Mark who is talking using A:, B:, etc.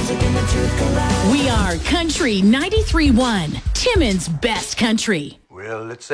A: We are Country 93.1, Timmins Best Country.
B: Well, let's say